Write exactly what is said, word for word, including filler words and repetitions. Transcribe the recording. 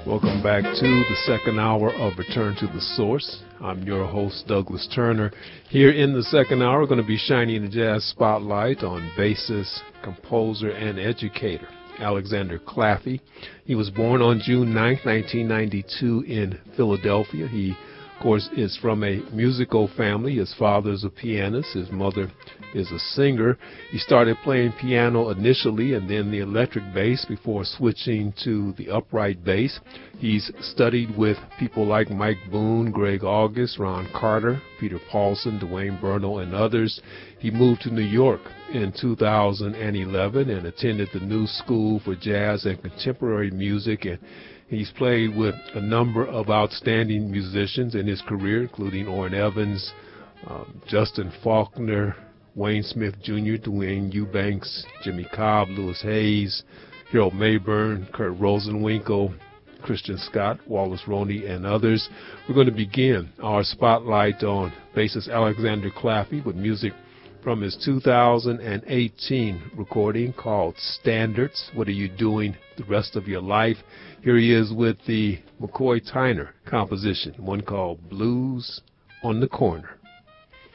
Welcome back to the second hour of Return to the Source. I'm your host, Douglas Turner. Here in the second hour, we're going to be shining the jazz spotlight on bassist, composer, and educator Alexander Claffey. He was born on June ninth, nineteen ninety-two in Philadelphia. He, of course, is from a musical family. His father is a pianist. His mother is a singer. He started playing piano initially and then the electric bass before switching to the upright bass. He's studied with people like Mike Boone, Greg August, Ron Carter, Peter Paulson, Dwayne Burnell, and others. He moved to New York in two thousand eleven and attended the New School for Jazz and Contemporary Music, and he's played with a number of outstanding musicians in his career, including Orrin Evans, um, Justin Faulkner, Wayne Smith Junior, Dwayne Eubanks, Jimmy Cobb, Louis Hayes, Harold Mayburn, Kurt Rosenwinkel, Christian Scott, Wallace Roney, and others. We're going to begin our spotlight on bassist Alexander Claffey with music from his two thousand eighteen recording called Standards. What are you doing the rest of your life? Here he is with the McCoy Tyner composition, one called Blues on the Corner.